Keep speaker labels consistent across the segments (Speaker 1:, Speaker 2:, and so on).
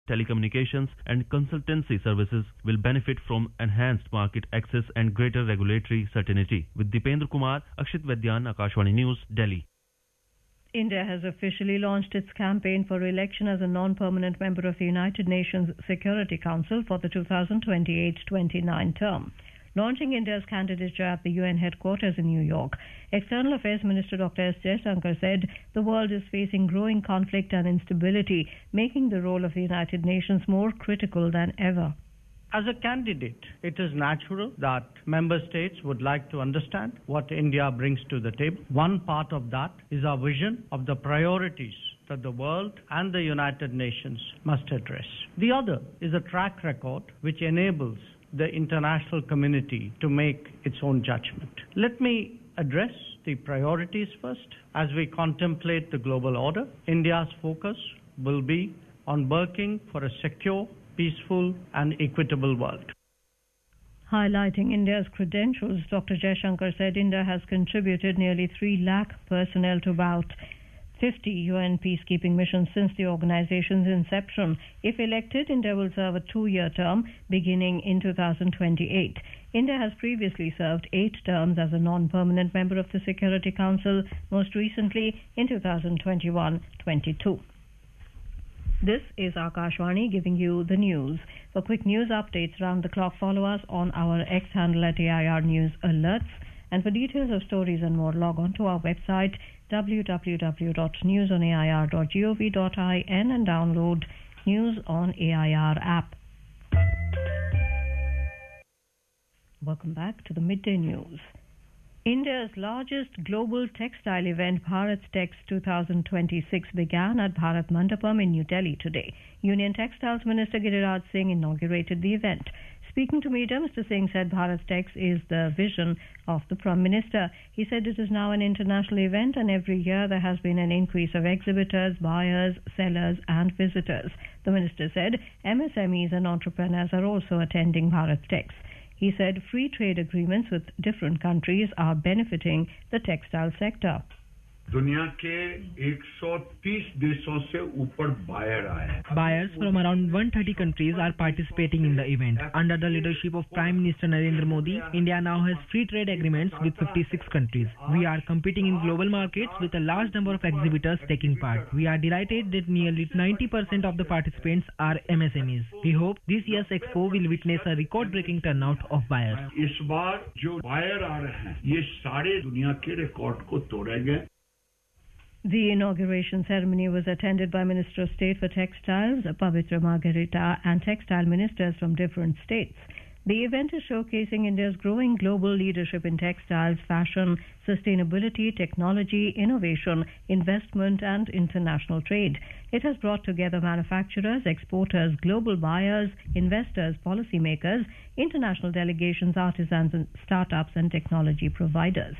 Speaker 1: telecommunications, and consultancy services will benefit from enhanced market access and greater regulatory certainty. With Dipendra Kumar, Akshit Vedyan, Akashwani News, Delhi.
Speaker 2: India has officially launched its campaign for election as a non-permanent member of the United Nations Security Council for the 2028-29 term. Launching India's candidature at the UN headquarters in New York, External Affairs Minister Dr. S. Jaishankar said the world is facing growing conflict and instability, making the role of the United Nations more critical than ever.
Speaker 3: As a candidate, it is natural that member states would like to understand what India brings to the table. One part of that is our vision of the priorities that the world and the United Nations must address. The other is a track record which enables the international community to make its own judgment. Let me address the priorities first. As we contemplate the global order, India's focus will be on working for a secure, peaceful and equitable world.
Speaker 2: Highlighting India's credentials, Dr. Jaishankar said India has contributed nearly 3 lakh personnel to about 50 UN peacekeeping missions since the organization's inception. If elected, India will serve a 2-year term beginning in 2028. India has previously served 8 terms as a non-permanent member of the Security Council, most recently in 2021-22. This is Akashwani giving you the news. For quick news updates round the clock, follow us on our X handle at AIR News Alerts. And for details of stories and more, log on to our website www.newsonair.gov.in and download News on AIR app. Welcome back to the midday news. India's largest global textile event, BharatTex 2026, began at Bharat Mandapam in New Delhi today. Union Textiles Minister Giriraj Singh inaugurated the event. Speaking to media, Mr. Singh said BharatTex is the vision of the Prime Minister. He said it is now an international event and every year there has been an increase of exhibitors, buyers, sellers and visitors. The Minister said MSMEs and entrepreneurs are also attending BharatTex. He said free trade agreements with different countries are benefiting the textile sector.
Speaker 4: दुनिया के 130 देशों से ऊपर buyer आए हैं.
Speaker 5: Buyers from around 130 countries are participating in the event. Under the leadership of Prime Minister Narendra Modi, India now has free trade agreements with 56 countries. We are competing in global markets with a large number of exhibitors taking part. We are delighted that nearly 90% of the participants are MSMEs. We hope this year's expo will witness a record-breaking turnout of buyers.
Speaker 4: इस बार जो buyer आ रहे हैं, ये सारे दुनिया के record को तोड़ेंगे.
Speaker 2: The inauguration ceremony was attended by Minister of State for Textiles, Pavitra Margarita, and textile ministers from different states. The event is showcasing India's growing global leadership in textiles, fashion, sustainability, technology, innovation, investment, and international trade. It has brought together manufacturers, exporters, global buyers, investors, policymakers, international delegations, artisans, and startups, and technology providers.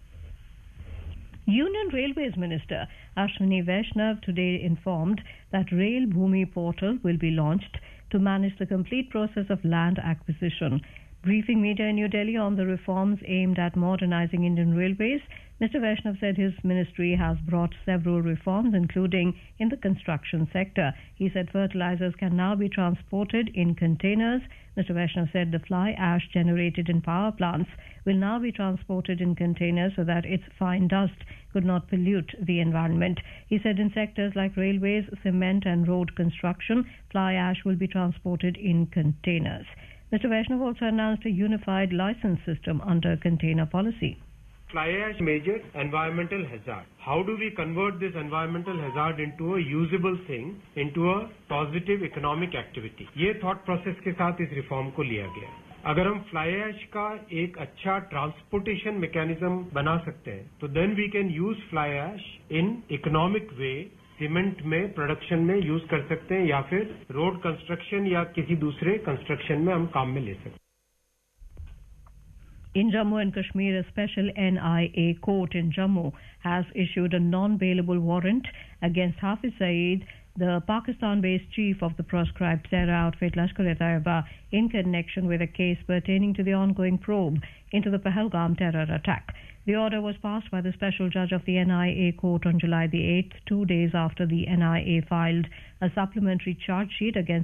Speaker 2: Union Railways Minister Ashwini Vaishnav today informed that Rail Bhumi portal will be launched to manage the complete process of land acquisition. Briefing media in New Delhi on the reforms aimed at modernizing Indian Railways, Mr. Vaishnav said his ministry has brought several reforms, including in the construction sector. He said fertilizers can now be transported in containers. Mr. Vaishnav said the fly ash generated in power plants will now be transported in containers so that its fine dust could not pollute the environment. He said in sectors like railways, cement and road construction, fly ash will be transported in containers. Mr. Vaishnav also announced a unified license system under container policy.
Speaker 6: Fly ash major environmental hazard. How do we convert this environmental hazard into a usable thing, into a positive economic activity? ये thought process के साथ इस reform को लिया गया. अगर हम fly ash का एक अच्छा transportation mechanism बना सकते हैं, तो then we can use fly ash in economic way. Cement में प्रोडक्शन में यूज कर सकते हैं या फिर रोड कंस्ट्रक्शन या किसी दूसरे कंस्ट्रक्शन में हम काम में ले सकते हैं.
Speaker 2: In Jammu and Kashmir, a special NIA court in Jammu has issued a non-bailable warrant against Hafiz Saeed, the Pakistan-based chief of the proscribed terror outfit Lashkar-e-Taiba, in connection with a case pertaining to the ongoing probe into the Pahalgam terror attack. The order was passed by the special judge of the NIA court on July the 8th, 2 days after the NIA filed a supplementary charge sheet against